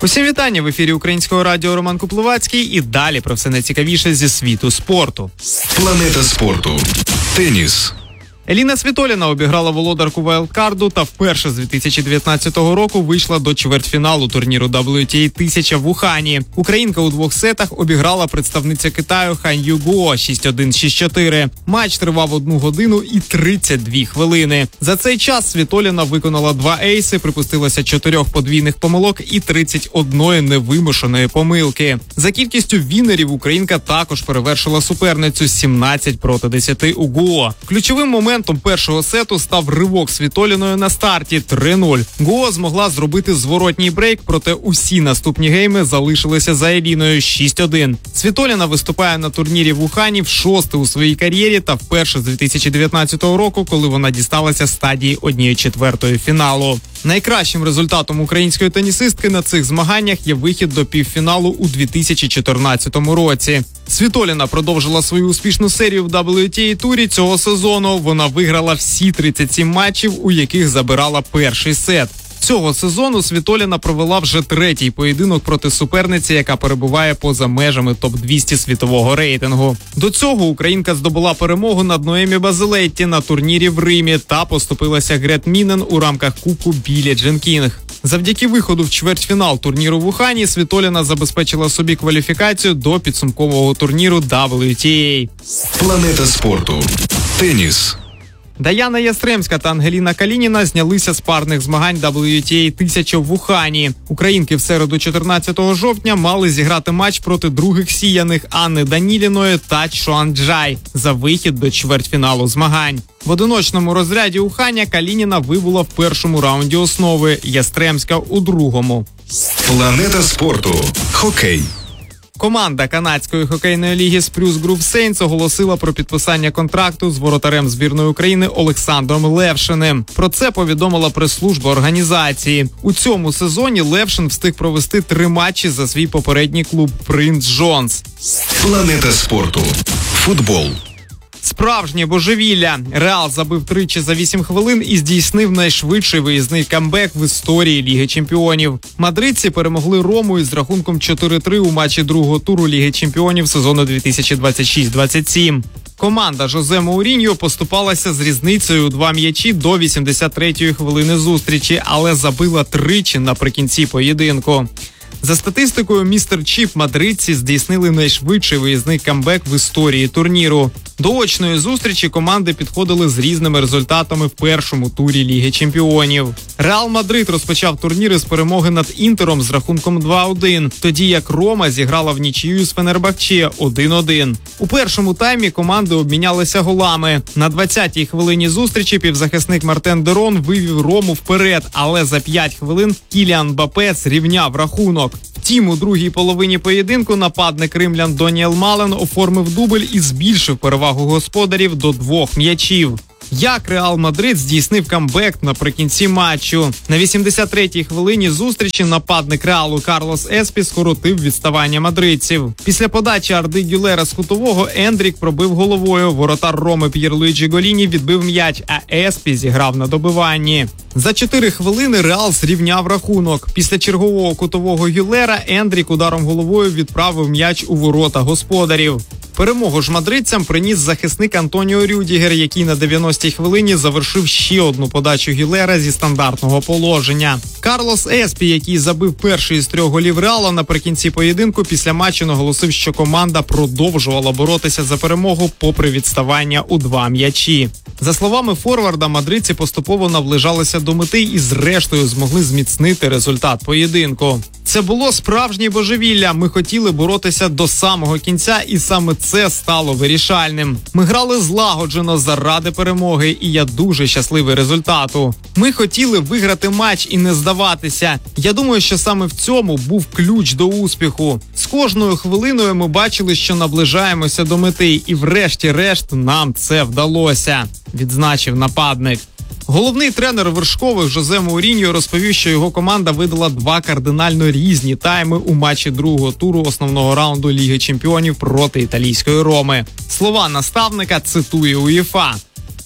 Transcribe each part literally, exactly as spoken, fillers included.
Усім вітання! В ефірі Українського радіо Роман Купловацький і далі про все найцікавіше зі світу спорту. Планета спорту. Теніс. Еліна Світоліна обіграла володарку вайлдкарду та вперше з дві тисячі дев'ятнадцятого року вийшла до чвертьфіналу турніру дабл ю ті ей тисяча в Ухані. Українка у двох сетах обіграла представниця Китаю Хань Юго шість один - шість чотири. Матч тривав одну годину і тридцять дві хвилини. За цей час Світоліна виконала два ейси, припустилася чотирьох подвійних помилок і тридцять одної невимушеної помилки. За кількістю вінерів українка також перевершила суперницю сімнадцять проти десяти у Гуо. Ключовим моментом Моментом першого сету став ривок Світоліною на старті три нуль. Гуо змогла зробити зворотній брейк, проте усі наступні гейми залишилися за Еліною шість один. Світоліна виступає на турнірі в Ухані в шосте у своїй кар'єрі та вперше з дві тисячі дев'ятнадцятого року, коли вона дісталася стадії однієї четвертої фіналу. Найкращим результатом української тенісистки на цих змаганнях є вихід до півфіналу у дві тисячі чотирнадцятому році. Світоліна продовжила свою успішну серію в дабл ю ті ей-турі цього сезону. Вона виграла всі тридцять сім матчів, у яких забирала перший сет. Цього сезону Світоліна провела вже третій поєдинок проти суперниці, яка перебуває поза межами топ двісті світового рейтингу. До цього українка здобула перемогу над Ноемі Базилетті на турнірі в Римі та поступилася Грет Мінен у рамках Кубку Біллі Джін Кінг. Завдяки виходу в чвертьфінал турніру в Ухані Світоліна забезпечила собі кваліфікацію до підсумкового турніру дабл ю ті ей. Планета спорту. Теніс. Даяна Ястремська та Ангеліна Калініна знялися з парних змагань дабл ю ті ей тисяча в Ухані. Українки в середу чотирнадцятого жовтня мали зіграти матч проти других сіяних Анни Даніліної та Чуан Джай за вихід до чвертьфіналу змагань. В одиночному розряді Уханя Калініна вибула в першому раунді основи, Ястремська у другому. Планета спорту. Хокей. Команда канадської хокейної ліги Spruce Grove Saints оголосила про підписання контракту з воротарем збірної України Олександром Левшиним. Про це повідомила прес-служба організації. У цьому сезоні Левшин встиг провести три матчі за свій попередній клуб «Принц Джонс». Планета спорту. Футбол. Справжнє божевілля. Реал забив тричі за вісім хвилин і здійснив найшвидший виїзний камбек в історії Ліги Чемпіонів. Мадридці перемогли Рому із рахунком чотири три у матчі другого туру Ліги Чемпіонів сезону дві тисячі двадцять шість двадцять сім. Команда Жозе Моуріньо поступалася з різницею у два м'ячі до вісімдесят третьої хвилини зустрічі, але забила тричі наприкінці поєдинку. За статистикою містер Чіп, мадридці здійснили найшвидший виїзний камбек в історії турніру. До очної зустрічі команди підходили з різними результатами в першому турі Ліги Чемпіонів. Реал Мадрид розпочав турнір із перемоги над Інтером з рахунком два один, тоді як Рома зіграла в нічию з Фенербахче один один. У першому таймі команди обмінялися голами. На двадцятій хвилині зустрічі півзахисник Мартен Дерон вивів Рому вперед, але за п'ять хвилин Кіліан Мбаппе зрівняв рахунок. Втім, у другій половині поєдинку нападник римлян Доніел Мален оформив дубль і збільшив перевагу господарів до двох м'ячів. Як Реал Мадрид здійснив камбек наприкінці матчу? На вісімдесят третій хвилині зустрічі нападник Реалу Карлос Еспі скоротив відставання мадридців. Після подачі Арди Гюлера з кутового Ендрік пробив головою, воротар Роми П'єрлуїджі Голіні відбив м'яч, а Еспі зіграв на добиванні. За чотири хвилини Реал зрівняв рахунок. Після чергового кутового Гюлера Ендрік ударом головою відправив м'яч у ворота господарів. Перемогу ж мадридцям приніс захисник Антоніо Рюдігер, який на дев'яностій хвилині завершив ще одну подачу Гюлера зі стандартного положення. Карлос Еспі, який забив перший із трьох голів Реала наприкінці поєдинку, після матчу наголосив, що команда продовжувала боротися за перемогу попри відставання у два м'ячі. За словами форварда, мадридці поступово наближалися до мети і зрештою змогли зміцнити результат поєдинку. Це було справжнє божевілля. Ми хотіли боротися до самого кінця, і саме це стало вирішальним. Ми грали злагоджено заради перемоги, і я дуже щасливий результату. Ми хотіли виграти матч і не здаватися. Я думаю, що саме в цьому був ключ до успіху. З кожною хвилиною ми бачили, що наближаємося до мети, і врешті-решт нам це вдалося, відзначив нападник. Головний тренер вершкових Жозе Моуріньо розповів, що його команда видала два кардинально різні тайми у матчі другого туру основного раунду Ліги Чемпіонів проти італійської Роми. Слова наставника цитує УЄФА.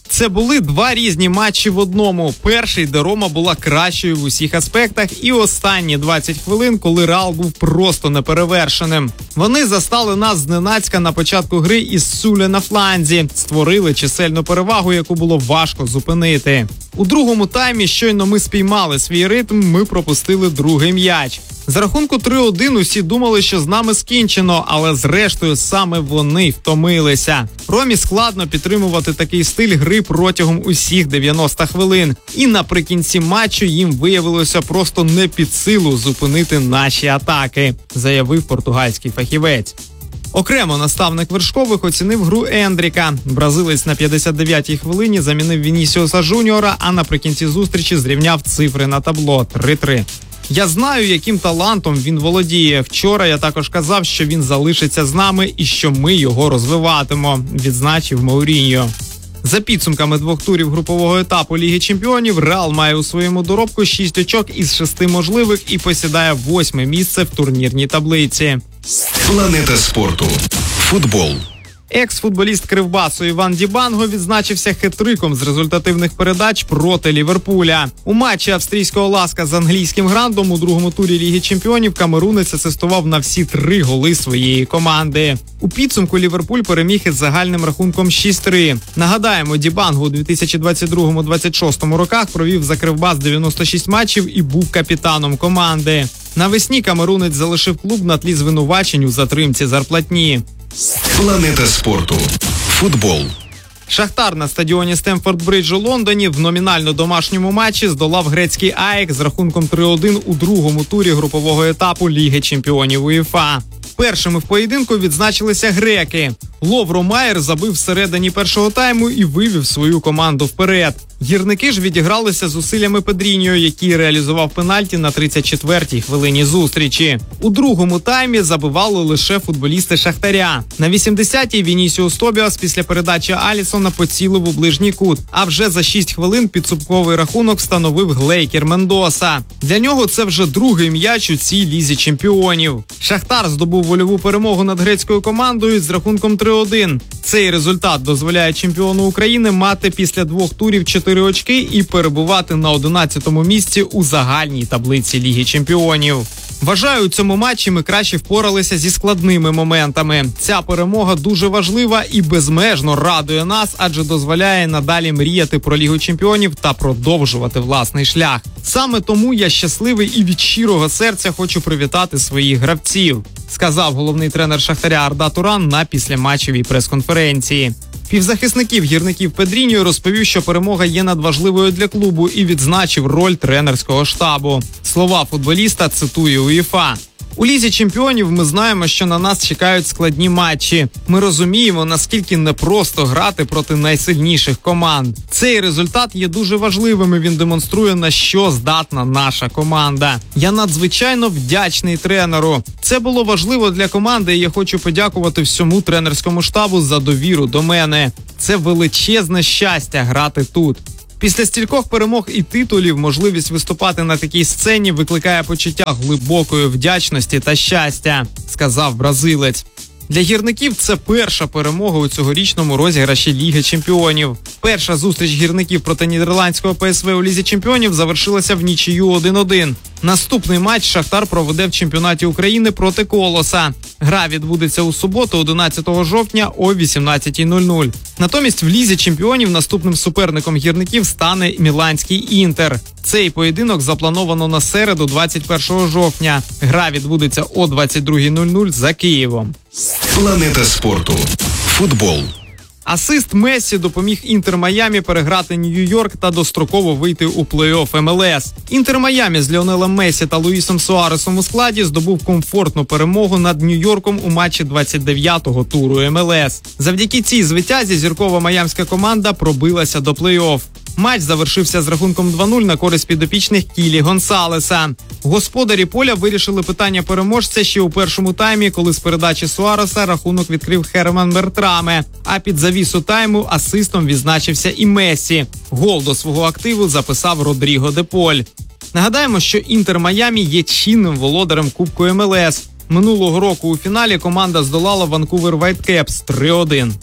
Це були два різні матчі в одному. Перший, де Рома була кращою в усіх аспектах, і останні двадцять хвилин, коли Реал був просто неперевершеним. Вони застали нас зненацька на початку гри із Суля на фланзі, створили чисельну перевагу, яку було важко зупинити. У другому таймі щойно ми спіймали свій ритм, ми пропустили другий м'яч. За рахунку три один усі думали, що з нами скінчено, але зрештою саме вони втомилися. Ромі складно підтримувати такий стиль гри протягом усіх дев'яноста хвилин. І наприкінці матчу їм виявилося просто не під силу зупинити наші атаки, заявив португальський фахівець. Окремо наставник Вершкових оцінив гру Ендріка. Бразилець на п'ятдесят дев'ятій хвилині замінив Вінісіуса Жуніора, а наприкінці зустрічі зрівняв цифри на табло три три. Я знаю, яким талантом він володіє. Вчора я також казав, що він залишиться з нами і що ми його розвиватимо, відзначив Мауріньо. За підсумками двох турів групового етапу Ліги Чемпіонів, Реал має у своєму доробку шість очок із шести можливих і посідає восьме місце в турнірній таблиці. Планета спорту. Футбол. Екс-футболіст Кривбасу Іван Дібанго відзначився хет-триком з результативних передач проти Ліверпуля. У матчі австрійського Ласка з англійським грандом у другому турі Ліги Чемпіонів камерунець асистував на всі три голи своєї команди. У підсумку Ліверпуль переміг із загальним рахунком шість три. Нагадаємо, Дібанго у дві тисячі двадцять другому - двадцять шостому роках провів за Кривбас дев'яносто шість матчів і був капітаном команди. Навесні камерунець залишив клуб на тлі звинувачень у затримці зарплатні. Планета спорту. Футбол. Шахтар на стадіоні Стемфорд-Бридж у Лондоні в номінально домашньому матчі здолав грецький АЕК з рахунком три один у другому турі групового етапу Ліги Чемпіонів УЄФА. Першими в поєдинку відзначилися греки. Ловро Майер забив всередині першого тайму і вивів свою команду вперед. Гірники ж відігралися зусиллями Педріньо, який реалізував пенальті на тридцять четвертій хвилині зустрічі. У другому таймі забивали лише футболісти Шахтаря. На вісімдесятій Вінісіус Тобіас після передачі Алісона поцілив у ближній кут. А вже за шість хвилин підсумковий рахунок встановив Глейкер Мендоса. Для нього це вже другий м'яч у цій Лізі Чемпіонів. Шахтар здобув вольову перемогу над грецькою командою з рахунком три один. Цей результат дозволяє чемпіону України мати після двох турів чотири очки і перебувати на одинадцятому місці у загальній таблиці Ліги Чемпіонів. Вважаю, у цьому матчі ми краще впоралися зі складними моментами. Ця перемога дуже важлива і безмежно радує нас, адже дозволяє надалі мріяти про Лігу Чемпіонів та продовжувати власний шлях. Саме тому я щасливий і від щирого серця хочу привітати своїх гравців, сказав головний тренер Шахтаря Арда Туран на післяматчевій прес-конференції. Півзахисників гірників Педріньо розповів, що перемога є надважливою для клубу і відзначив роль тренерського штабу. Слова футболіста цитує УЄФА. У Лізі Чемпіонів ми знаємо, що на нас чекають складні матчі. Ми розуміємо, наскільки непросто грати проти найсильніших команд. Цей результат є дуже важливим і він демонструє, на що здатна наша команда. Я надзвичайно вдячний тренеру. Це було важливо для команди і я хочу подякувати всьому тренерському штабу за довіру до мене. Це величезне щастя грати тут. Після стількох перемог і титулів можливість виступати на такій сцені викликає почуття глибокої вдячності та щастя, сказав бразилець. Для гірників це перша перемога у цьогорічному розіграші Ліги Чемпіонів. Перша зустріч гірників проти нідерландського ПСВ у Лізі Чемпіонів завершилася в нічию один один. Наступний матч Шахтар проведе в чемпіонаті України проти Колоса. Гра відбудеться у суботу, одинадцятого жовтня о вісімнадцятій нуль нуль. Натомість в Лізі Чемпіонів наступним суперником гірників стане міланський Інтер. Цей поєдинок заплановано на середу, двадцять першого жовтня. Гра відбудеться о двадцять другій нуль нуль за Києвом. Планета спорту. Футбол. Асист Мессі допоміг Інтер Майамі переграти Нью-Йорк та достроково вийти у плей-офф ем ел ес. Інтер Майамі з Ліонелем Мессі та Луїсом Суаресом у складі здобув комфортну перемогу над Нью-Йорком у матчі двадцять дев'ятого туру ем ел ес. Завдяки цій звитязі зіркова майамська команда пробилася до плей-офф. Матч завершився з рахунком два нуль на користь підопічних Кілі Гонсалеса. Господарі поля вирішили питання переможця ще у першому таймі, коли з передачі Суареса рахунок відкрив Херман Бертраме. А під завісу тайму асистом відзначився і Мессі. Гол до свого активу записав Родріго де Поль. Нагадаємо, що Інтер Майамі є чинним володарем Кубку ем ел ес. Минулого року у фіналі команда здолала Ванкувер Вайткепс три один.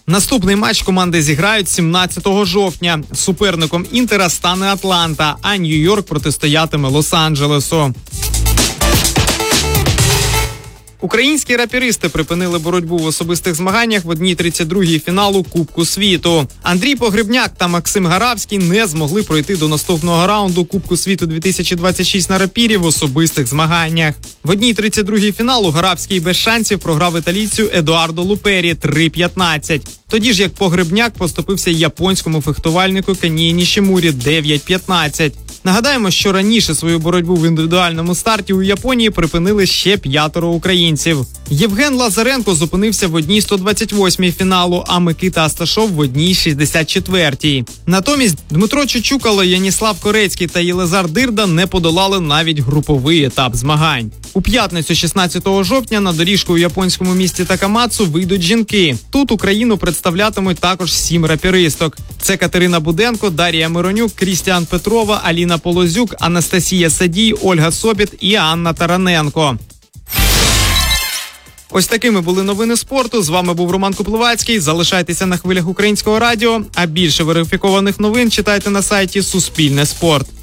Наступний матч команди зіграють сімнадцятого жовтня. Суперником Інтера стане Атланта, а Нью-Йорк протистоятиме Лос-Анджелесу. Українські раперисти припинили боротьбу в особистих змаганнях в одній тридцять другій фіналу Кубку світу. Андрій Погребняк та Максим Гаравський не змогли пройти до наступного раунду Кубку світу дві тисячі двадцять шість на рапірі в особистих змаганнях. В одній тридцять другій фіналу Гаравський без шансів програв італійцю Едуардо Лупері три п'ятнадцять. Тоді ж як Погребняк поступився японському фехтувальнику Канії Нішімурі дев'ять п'ятнадцять. Нагадаємо, що раніше свою боротьбу в індивідуальному старті у Японії припинили ще п'ятеро українців. Євген Лазаренко зупинився в одній сто двадцять восьмій фіналу, а Микита Асташов в одній шістдесят четвертій. Натомість Дмитро Чучукало, Яніслав Корецький та Єлизар Дирда не подолали навіть груповий етап змагань. У п'ятницю шістнадцятого жовтня на доріжку у японському місті Такамацу вийдуть жінки. Тут Україну представлятимуть також сім раперисток. Це Катерина Буденко, Дар'я Миронюк, Крістіан Петрова, Аліна Полозюк, Анастасія Садій, Ольга Собіт і Анна Тараненко. Ось такими були новини спорту. З вами був Роман Купловацький. Залишайтеся на хвилях Українського радіо, а більше верифікованих новин читайте на сайті Суспільне спорт.